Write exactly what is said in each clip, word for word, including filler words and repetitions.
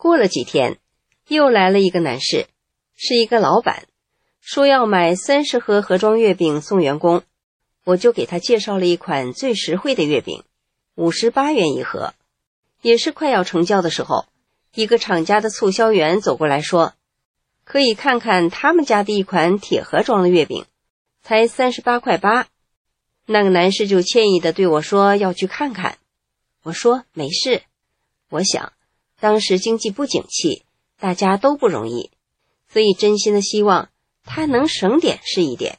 过了几天，又来了一个男士，是一个老板，说要买三十盒盒装月饼送员工，我就给他介绍了一款最实惠的月饼，五十八元一盒。也是快要成交的时候，一个厂家的促销员走过来说，可以看看他们家的一款铁盒装的月饼，才三十八块八。那个男士就歉意地对我说要去看看。我说没事，我想当时经济不景气，大家都不容易，所以真心的希望他能省点是一点。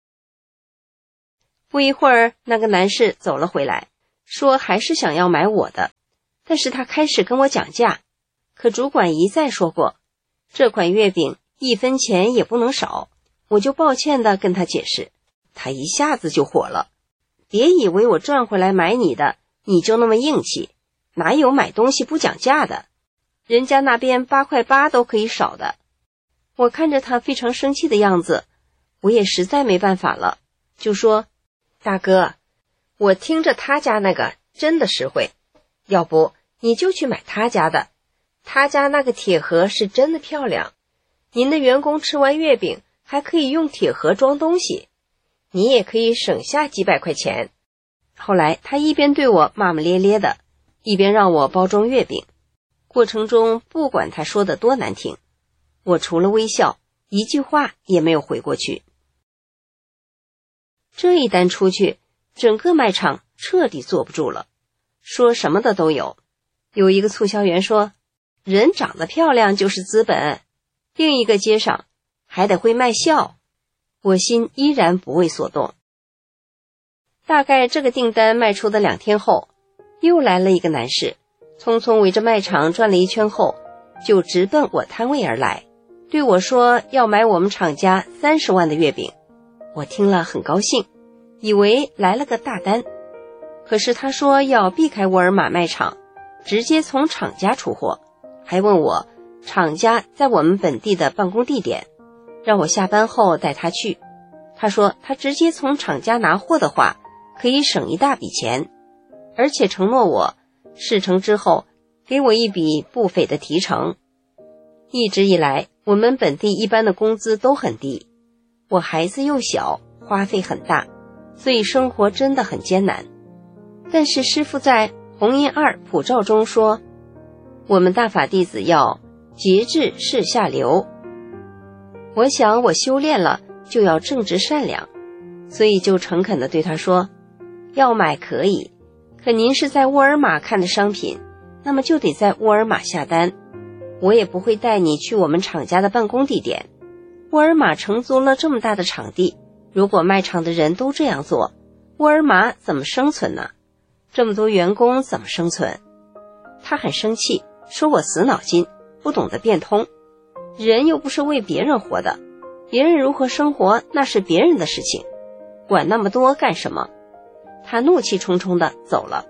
不一会儿，那个男士走了回来，说还是想要买我的，但是他开始跟我讲价，可主管一再说过，这款月饼一分钱也不能少。我就抱歉地跟他解释，他一下子就火了，别以为我赚回来买你的，你就那么硬气，哪有买东西不讲价的？人家那边八块八都可以少的。我看着他非常生气的样子，我也实在没办法了，就说，大哥，我听着他家那个真的实惠，要不你就去买他家的，他家那个铁盒是真的漂亮，您的员工吃完月饼还可以用铁盒装东西，你也可以省下几百块钱。后来他一边对我骂骂咧咧的，一边让我包装月饼，过程中不管他说的多难听，我除了微笑，一句话也没有回过去。这一单出去，整个卖场彻底坐不住了，说什么的都有。有一个促销员说，人长得漂亮就是资本，另一个街上还得会卖笑。我心依然不为所动。大概这个订单卖出的两天后，又来了一个男士，匆匆围着卖场转了一圈后，就直奔我摊位而来，对我说要买我们厂家三十万的月饼。我听了很高兴，以为来了个大单。可是他说要避开沃尔玛卖场，直接从厂家出货，还问我厂家在我们本地的办公地点，让我下班后带他去。他说他直接从厂家拿货的话，可以省一大笔钱，而且承诺我事成之后给我一笔不菲的提成。一直以来，我们本地一般的工资都很低，我孩子又小，花费很大，所以生活真的很艰难。但是师父在弘音二普照中说，我们大法弟子要节制是下流。我想我修炼了就要正直善良，所以就诚恳地对他说，要买可以，可您是在沃尔玛看的商品，那么就得在沃尔玛下单，我也不会带你去我们厂家的办公地点。沃尔玛承租了这么大的场地，如果卖场的人都这样做，沃尔玛怎么生存呢？这么多员工怎么生存？他很生气，说我死脑筋，不懂得变通。人又不是为别人活的，别人如何生活那是别人的事情，管那么多干什么？他怒气冲冲地走了。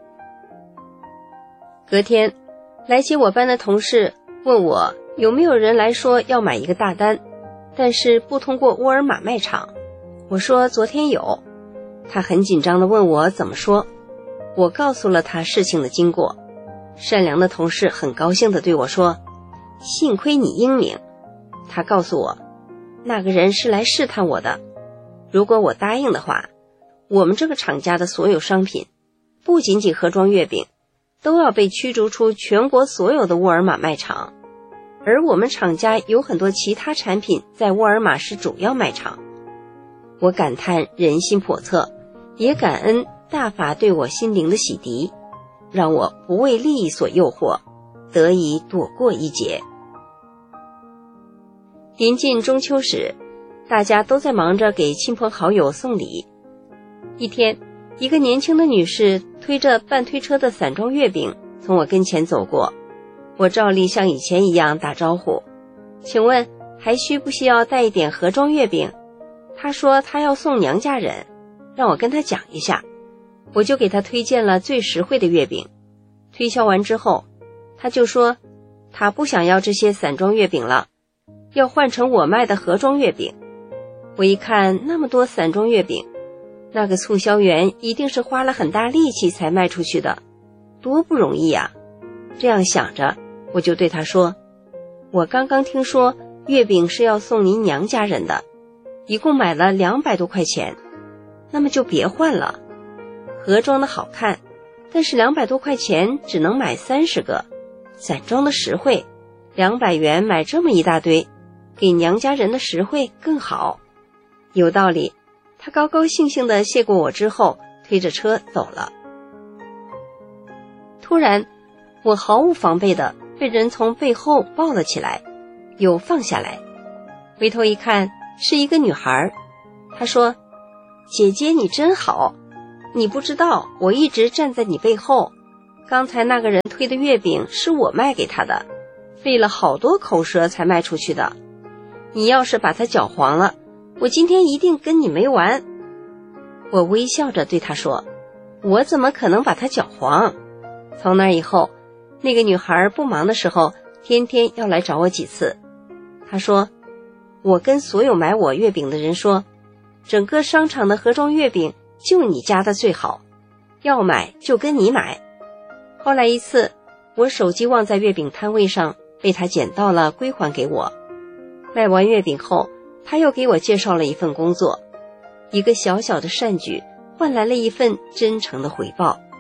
隔天，来接我班的同事问我有没有人来说要买一个大单，但是不通过沃尔玛卖场。我说昨天有。他很紧张地问我怎么说，我告诉了他事情的经过。善良的同事很高兴地对我说，幸亏你英明。他告诉我，那个人是来试探我的，如果我答应的话，我们这个厂家的所有商品，不仅仅盒装月饼，都要被驱逐出全国所有的沃尔玛卖场。而我们厂家有很多其他产品在沃尔玛是主要卖场。我感叹人心叵测，也感恩大法对我心灵的洗涤，让我不为利益所诱惑，得以躲过一劫。临近中秋时，大家都在忙着给亲朋好友送礼。一天，一个年轻的女士推着半推车的散装月饼从我跟前走过，我照例像以前一样打招呼，请问还需不需要带一点盒装月饼？她说她要送娘家人，让我跟她讲一下。我就给她推荐了最实惠的月饼。推销完之后，她就说她不想要这些散装月饼了，要换成我卖的盒装月饼。我一看那么多散装月饼，那个促销员一定是花了很大力气才卖出去的，多不容易啊。这样想着，我就对他说， 我刚刚听说月饼是要送您娘家人的，一共买了两百多块钱，那么就别换了。盒装的好看，但是两百多块钱只能买三十个，散装的实惠，两百元买这么一大堆，给娘家人的实惠更好。有道理。他高高兴兴地谢过我之后，推着车走了。突然，我毫无防备地被人从背后抱了起来，又放下来。回头一看，是一个女孩。她说：“姐姐你真好，你不知道我一直站在你背后，刚才那个人推的月饼是我卖给他的，费了好多口舌才卖出去的。你要是把它搅黄了，我今天一定跟你没完。”我微笑着对她说：“我怎么可能把它搅黄？”从那以后，那个女孩不忙的时候，天天要来找我几次。她说：“我跟所有买我月饼的人说，整个商场的盒装月饼就你家的最好，要买就跟你买。”后来一次，我手机忘在月饼摊位上，被她捡到了，归还给我。卖完月饼后，她又给我介绍了一份工作，一个小小的善举换来了一份真诚的回报。